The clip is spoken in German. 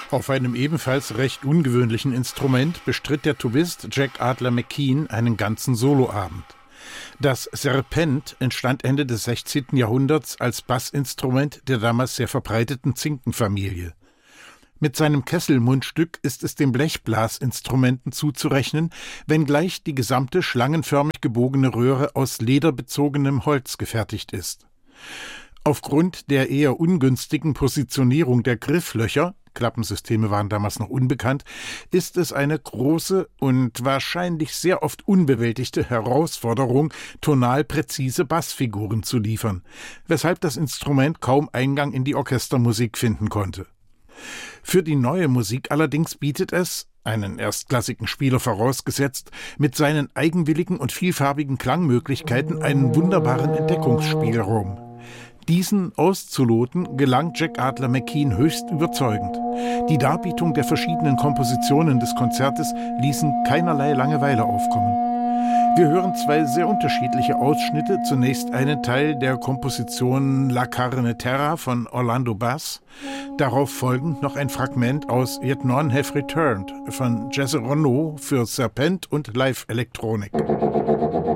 Auf einem ebenfalls recht ungewöhnlichen Instrument bestritt der Tubist Jack Adler McKean einen ganzen Soloabend. Das Serpent entstand Ende des 16. Jahrhunderts als Bassinstrument der damals sehr verbreiteten Zinkenfamilie. Mit seinem Kesselmundstück ist es den Blechblasinstrumenten zuzurechnen, wenngleich die gesamte schlangenförmig gebogene Röhre aus lederbezogenem Holz gefertigt ist. Aufgrund der eher ungünstigen Positionierung der Grifflöcher, Klappensysteme waren damals noch unbekannt, ist es eine große und wahrscheinlich sehr oft unbewältigte Herausforderung, tonal präzise Bassfiguren zu liefern, weshalb das Instrument kaum Eingang in die Orchestermusik finden konnte. Für die neue Musik allerdings bietet es, einen erstklassigen Spieler vorausgesetzt, mit seinen eigenwilligen und vielfarbigen Klangmöglichkeiten einen wunderbaren Entdeckungsspielraum. Diesen auszuloten gelang Jack Adler McKean höchst überzeugend. Die Darbietung der verschiedenen Kompositionen des Konzertes ließen keinerlei Langeweile aufkommen. Wir hören zwei sehr unterschiedliche Ausschnitte. Zunächst einen Teil der Komposition La Carne Terra von Orlando Bass. Darauf folgend noch ein Fragment aus Yet None Have Returned von Jesse Renaud für Serpent und Live Electronic.